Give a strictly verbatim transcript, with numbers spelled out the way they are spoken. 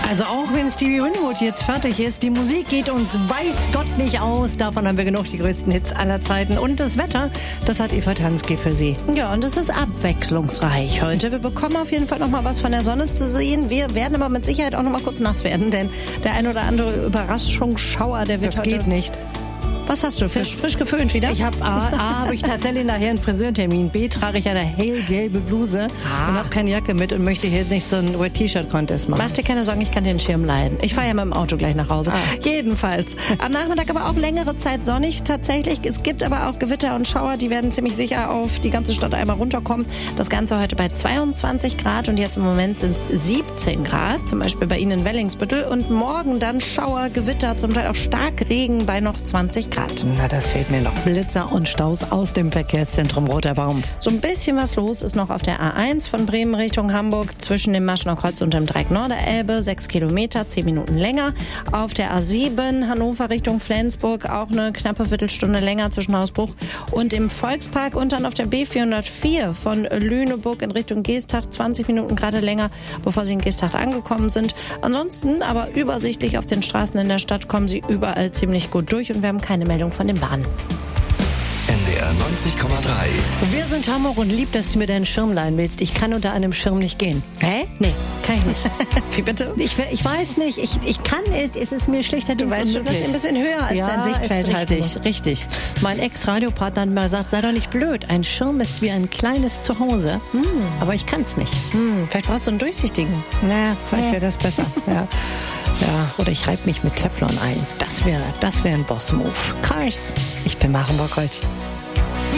Also auch wenn Stevie Winwood jetzt fertig ist, die Musik geht uns weiß Gott nicht aus. Davon haben wir genug, die größten Hits aller Zeiten. Und das Wetter, das hat Eva Tansky für Sie. Ja, und es ist abwechslungsreich heute. Wir bekommen auf jeden Fall noch mal was von der Sonne zu sehen. Wir werden aber mit Sicherheit auch noch mal kurz nass werden, denn der ein oder andere Überraschungsschauer, der wird das heute... Das geht nicht. Was hast du? Frisch, frisch geföhnt wieder? Ich habe A, A habe ich tatsächlich nachher einen Friseurtermin. B, trage ich eine hellgelbe Bluse ah. und habe keine Jacke mit und möchte hier nicht so einen Wet-T-Shirt-Contest machen. Mach dir keine Sorgen, ich kann den Schirm leiden. Ich fahre ja mit dem Auto gleich nach Hause. Ah. Jedenfalls. Am Nachmittag aber auch längere Zeit sonnig tatsächlich. Es gibt aber auch Gewitter und Schauer, die werden ziemlich sicher auf die ganze Stadt einmal runterkommen. Das Ganze heute bei zweiundzwanzig Grad und jetzt im Moment sind es siebzehn Grad, zum Beispiel bei Ihnen in Wellingsbüttel. Und morgen dann Schauer, Gewitter, zum Teil auch Starkregen bei noch zwanzig Grad. Na, das fehlt mir noch. Blitzer und Staus aus dem Verkehrszentrum Roter Baum. So ein bisschen was los ist noch auf der A eins von Bremen Richtung Hamburg zwischen dem Maschner Kreuz und dem Dreieck Norderelbe. Sechs Kilometer, zehn Minuten länger. Auf der A sieben Hannover Richtung Flensburg auch eine knappe Viertelstunde länger zwischen Hausbruch und im Volkspark. Und dann auf der B vierhundertvier von Lüneburg in Richtung Geesthacht zwanzig Minuten gerade länger, bevor Sie in Geesthacht angekommen sind. Ansonsten aber übersichtlich auf den Straßen in der Stadt kommen Sie überall ziemlich gut durch und wir haben keine Meldung von den Bahnen. N D R neunzig Komma drei. Wir sind Hamburg und lieb, dass du mir deinen Schirm leihen willst. Ich kann unter einem Schirm nicht gehen. Hä? Nee, kann ich nicht. Wie bitte? Ich, ich weiß nicht. Ich, ich kann, es ist mir schlichterdings Du weißt schon, dass unmöglich. du ein bisschen höher als ja, dein Sichtfeld halten musst. Richtig, richtig. Mein Ex-Radiopartner hat mal gesagt, sei doch nicht blöd. Ein Schirm ist wie ein kleines Zuhause. Hm. Aber ich kann's nicht. Hm, vielleicht brauchst du einen durchsichtigen. Naja, vielleicht wäre das besser. Ja. Ja, oder ich reibe mich mit Teflon ein. Das wäre das wär ein Boss-Move. Cars. Ich bin Maren Bockholz.